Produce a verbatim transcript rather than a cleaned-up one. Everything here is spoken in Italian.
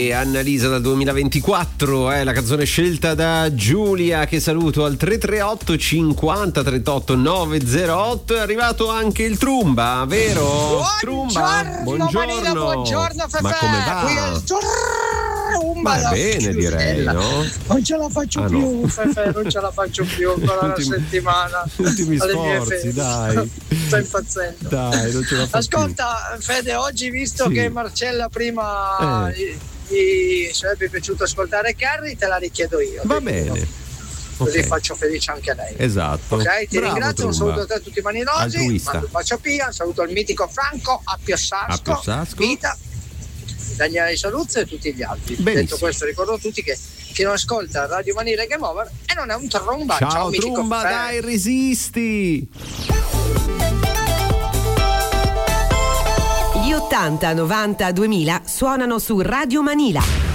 E Annalisa dal duemilaventiquattro è la canzone scelta da Giulia, che saluto al tre tre otto cinquanta trentotto novecentotto. È arrivato anche il Trumba, vero? Buongiorno, Trumba, buongiorno. Manila, buongiorno Fefè. Ma come va? Qui è il Trumba. Va bene, direi, no? Non ce la faccio ah, più, no. Fefè, non ce la faccio più ancora una Ultimi, settimana. Ultimi alle mie sforzi, fedi. dai. Sto impazzendo. Dai, non ce la faccio. Ascolta, più. Fede, oggi visto sì. che Marcella prima eh. gli sarebbe piaciuto ascoltare Carrie, te la richiedo io. Va bene. Io. Così okay. faccio felice anche a lei. Esatto. Ok, ti Bravo, ringrazio, un saluto a te, tutti i maninosi, altruista. mando un bacio a Pia, un saluto al mitico Franco, a Piossasco, Vita, Daniele Saluzzo e tutti gli altri. Benissimo. Detto questo, ricordo a tutti che chi non ascolta Radio Manila Game Over e non è un tromba. Ciao, ciao Trumba, mitico, dai, eh. resisti. Gli ottanta, novanta, duemila suonano su Radio Manila.